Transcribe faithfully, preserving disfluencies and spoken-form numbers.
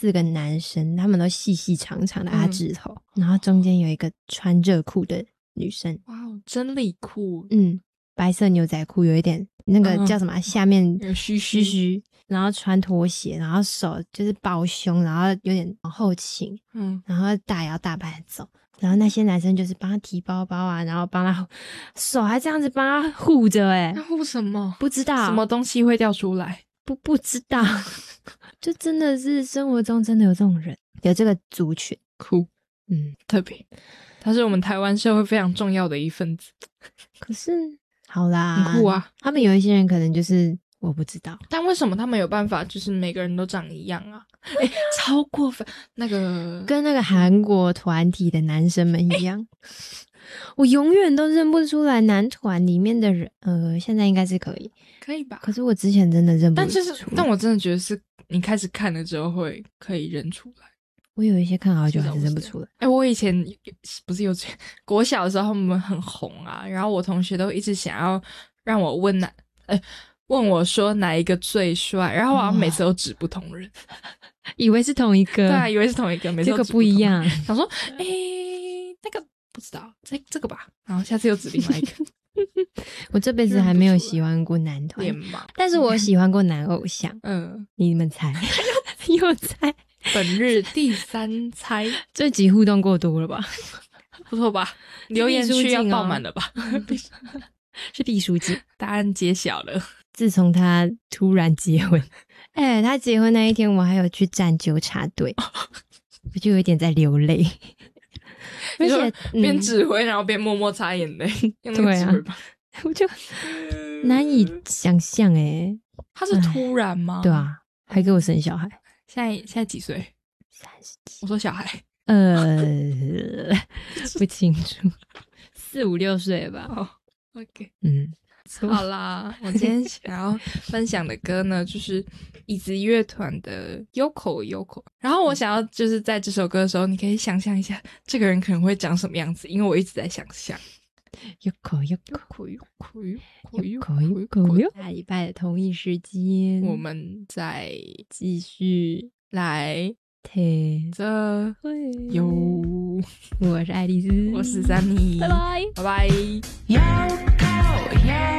四个男生，他们都细细长长的阿指头、嗯、然后中间有一个穿热裤的女生。 哇，真理裤。 嗯，白色牛仔裤，有一点那个叫什么、嗯、下面有须须须，然后穿拖鞋，然后手就是抱胸，然后有点往后倾，嗯，然后大摇大摆的走，然后那些男生就是帮他提包包啊，然后帮他手还这样子帮他护着。诶他护什么？ 不知道， 什么东西会掉出来？ 不不知道。就真的是生活中真的有这种人，有这个族群。 酷。嗯，特别他是我们台湾社会非常重要的一份子。 可是好啦， 很酷啊。 他们有一些人可能就是我不知道， 但为什么他们有办法就是每个人都长一样啊？诶超过分。那个跟那个韩国团体的男生们一样。我永远都认不出来男团里面的人。呃，现在应该是可以可以吧， 可是我之前真的认不出来。 但就是但我真的觉得是你开始看了之后会可以认出来。 我有一些看好久还是认不出来。 诶我以前不是幼稚园国小的时候他们很红啊，然后我同学都一直想要让我问哪诶问我说哪一个最帅，然后我好像每次都指不同人、哦、 以为是同一个。 对啊，以为是同一个，每次都指不同人。 这个不一样。 想说诶那个不知道这这个吧，然后下次又指另外一个。 我这辈子还没有喜欢过男团，但是我喜欢过男偶像。嗯，你们猜？又猜？ 本日第三猜。 这集互动过多了吧？ 不错吧？留言区要爆满了吧？ 是毕书尽。 答案揭晓了。 自从他突然结婚，哎、欸，他结婚那一天我还有去站纠察队，我就有点在流泪。而且边指挥、嗯、然后边默默擦眼泪。 对啊，我就难以想象。哎、欸， 他是突然吗？ 对啊，还给我生小孩。 现在现在几岁？ 三十几。 我说小孩， 呃，不清楚，四五六岁吧。 哦 ，OK， 嗯， 好啦，我今天想要分享的歌呢，就是椅子乐团的 Yoko Yoko。然后我想要就是在这首歌的时候，你可以想象一下这个人可能会长什么样子，因为我一直在想象。 Yoko Yoko Yoko Yoko Yoko， 下礼拜的同一时间， 我们再继续来听着有。 我是爱丽丝， 我是珊妮， 拜拜拜拜。Yoko Yoko